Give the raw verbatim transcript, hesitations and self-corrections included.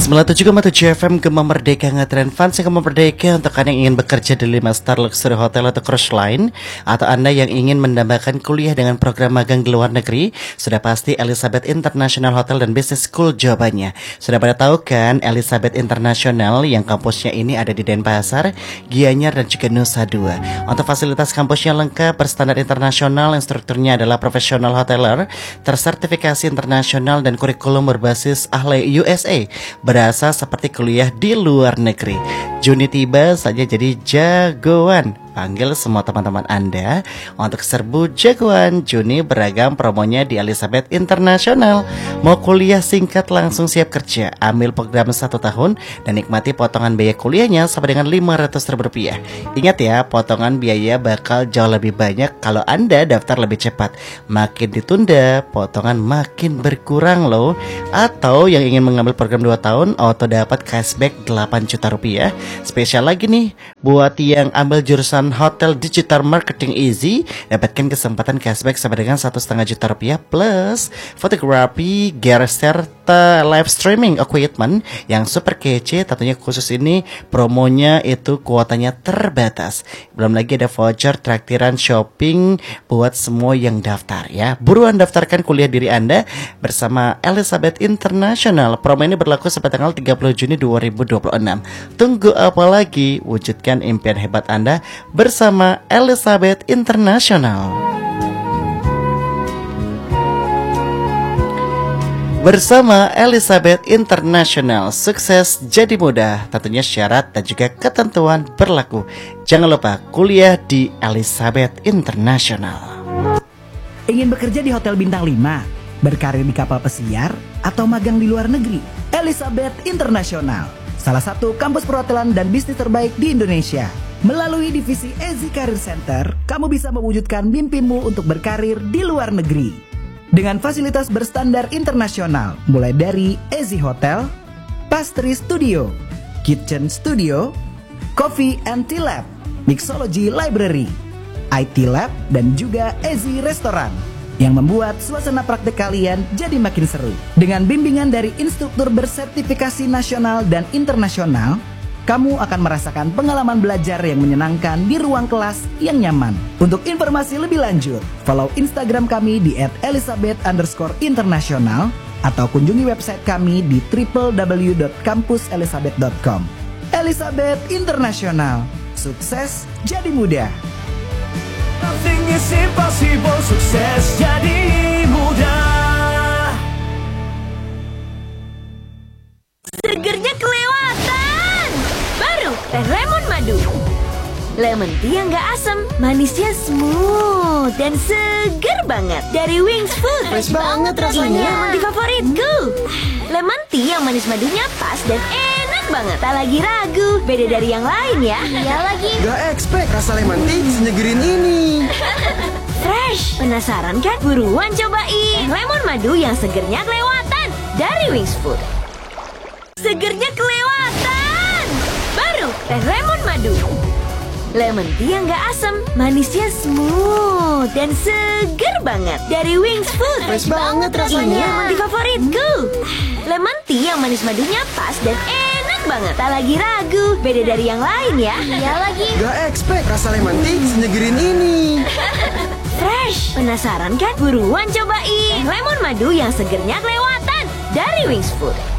sembilan puluh tujuh koma tujuh F M Gema Merdeka ngetren fans yang Gema Merdeka. Untuk Anda yang ingin bekerja di lima star luxury hotel atau cruise line, atau Anda yang ingin mendambakan kuliah dengan program magang di luar negeri, sudah pasti Elizabeth International Hotel dan Business School jawabannya. Sudah pada tahu kan Elizabeth International yang kampusnya ini ada di Denpasar, Gianyar dan juga Nusa Dua. Untuk fasilitas kampusnya lengkap, berstandar internasional, instrukturnya adalah profesional hoteler, tersertifikasi internasional dan kurikulum berbasis ahli U S A. Berasa seperti kuliah di luar negeri. Juni tiba saja jadi jagoan. Panggil semua teman-teman Anda untuk serbu jagoan Juni. Beragam promonya di Elizabeth International. Mau kuliah singkat langsung siap kerja, ambil program satu tahun dan nikmati potongan biaya kuliahnya sampai dengan lima ratus ribu rupiah. Ingat ya, potongan biaya bakal jauh lebih banyak kalau Anda daftar lebih cepat. Makin ditunda, potongan makin berkurang loh. Atau yang ingin mengambil program dua tahun, auto dapat cashback delapan juta rupiah. Spesial lagi nih, buat yang ambil jurusan Hotel Digital Marketing Easy, dapatkan kesempatan cashback sampai dengan satu setengah juta rupiah plus fotografi, gear serta live streaming equipment yang super kece. Tentunya khusus ini promonya itu kuotanya terbatas. Belum lagi ada voucher traktiran shopping buat semua yang daftar ya. Buruan daftarkan kuliah diri Anda bersama Elizabeth International. Promo ini berlaku sampai tanggal tiga puluh Juni dua ribu dua puluh enam. Tunggu apa lagi? Wujudkan impian hebat Anda bersama Elizabeth International. Bersama Elizabeth International, sukses jadi mudah. Tentunya syarat dan juga ketentuan berlaku. Jangan lupa kuliah di Elizabeth International. Ingin bekerja di hotel bintang lima, berkarir di kapal pesiar, atau magang di luar negeri? Elizabeth International, salah satu kampus perhotelan dan bisnis terbaik di Indonesia. Melalui divisi Easy Career Center, kamu bisa mewujudkan mimpimu untuk berkarir di luar negeri. Dengan fasilitas berstandar internasional, mulai dari Easy Hotel, Pastry Studio, Kitchen Studio, Coffee and Tea Lab, Mixology Library, I T Lab, dan juga Easy Restoran, yang membuat suasana praktek kalian jadi makin seru. Dengan bimbingan dari instruktur bersertifikasi nasional dan internasional, kamu akan merasakan pengalaman belajar yang menyenangkan di ruang kelas yang nyaman. Untuk informasi lebih lanjut, follow Instagram kami di et elizabeth underscore international atau kunjungi website kami di w w w dot kampus elizabeth dot com. Elizabeth International, sukses jadi mudah. Nothing is impossible, sukses jadi mudah. Segernya kelewatan. Baru teh lemon madu. Lemon tea yang gak asam, manisnya smooth dan seger banget. Dari Wings Food. Fresh banget rasanya. Ini emang di favoritku. Lemon tea yang manis madunya pas dan enak banget. Tak lagi ragu, beda dari yang lain ya. Iya lagi. Gak expect rasa lemon tea senyegerin ini. Fresh, penasaran kan? Buruan cobain lemon madu yang segernya kelewatan dari Wings Food. Segernya kelewatan. Baru teh lemon madu. Lemon tea yang gak asam, manisnya smooth dan seger banget. Dari Wings Food. Fresh banget rasanya. Ini emang di favoritku. Lemon tea yang manis madunya pas dan enak banget. Tak lagi ragu, beda dari yang lain ya. Iya lagi. Gak expect rasa lemon tea senyegerin ini. Fresh, penasaran kan? Buruan cobain lemon madu yang segernya kelewatan dari Wings Food.